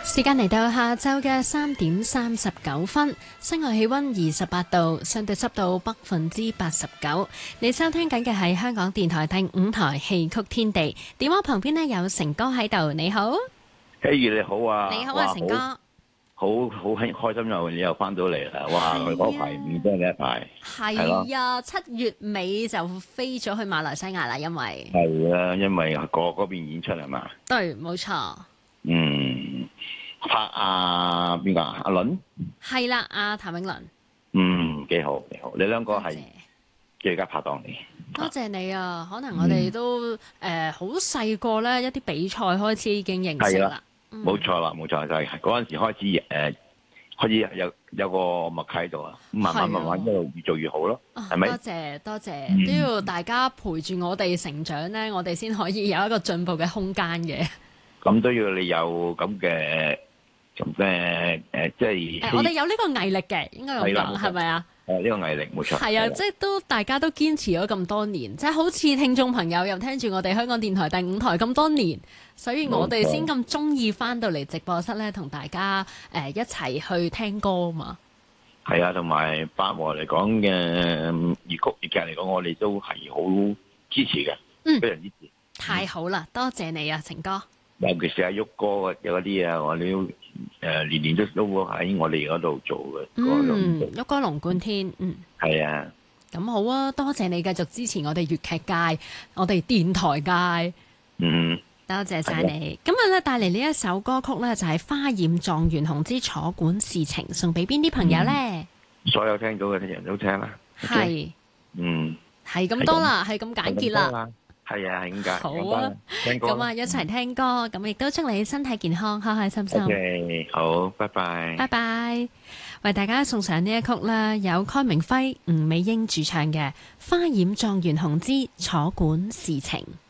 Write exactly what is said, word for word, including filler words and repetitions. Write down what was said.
時間嚟到下晝嘅三點三十九分，室外氣溫二十八度，相對濕度百分之八十九。你收聽緊嘅係香港電台第五台戲曲天地。電話旁邊呢有成哥喺度，你好。 希兒你好啊， 你好啊，成哥。 好好開開心又你又翻到嚟啦，哇！佢嗰排唔多你一排。 係啊，七月尾就飛咗去馬來西亞啦，因為係啊，因為過嗰邊演出係嘛。 對，冇錯。 嗯，拍阿邊個啊？阿倫係啦，阿譚詠麟。 嗯，幾好幾好，你兩個係幾家拍檔嚟？ 多謝你啊！可能我哋都誒好細個咧，一啲比賽開始已經認識啦。 冇錯啦，冇錯，就係嗰陣時開始誒、呃，開始有有個默契喺度啊，慢慢慢慢一路越做越好咯，係咪？ 多謝多謝，都要大家陪住我哋成長咧，我哋先可以有一個進步嘅空間嘅。 咁都要你有咁嘅咁嘅誒，即係、 呃、我哋有呢個毅力嘅，應該咁講係咪啊？ 誒，呢個毅力冇錯。 係啊，即係都大家都堅持咗咁多年，即係好似聽眾朋友又聽住我哋香港電台第五台咁多年，所以我哋先咁中意翻到嚟直播室咧，同大家誒、呃、一齊去聽歌啊嘛。 係啊，同埋八和嚟講嘅粵曲粵劇嚟講，我哋都係好支持嘅，嗯，非常支持。 太好啦，多謝你啊，成哥。 尤其是阿旭哥有嗰啲啊，我哋都誒年年都都會喺我哋嗰度做嘅。 嗯，旭哥龍貫天，嗯， 係啊。 咁好啊，多謝你繼續支持我哋粵劇界，我哋電台界。 嗯， 多謝晒你。今日咧帶嚟呢一首歌曲咧，就係、是《花染狀元紅之楚管事情》，送俾邊啲朋友咧、嗯？所有聽到嘅人都聽啦。 係、okay？ 嗯， 係咁多啦，係咁簡潔啦。 係啊，係咁解。 好啊，咁啊，一齊聽歌，咁亦都祝你身體健康，開開心心。 Okay，好，拜拜。 拜拜，為大家送上呢一曲啦，有柯明輝、吳美英主唱嘅《花染狀元紅之楚管事情》。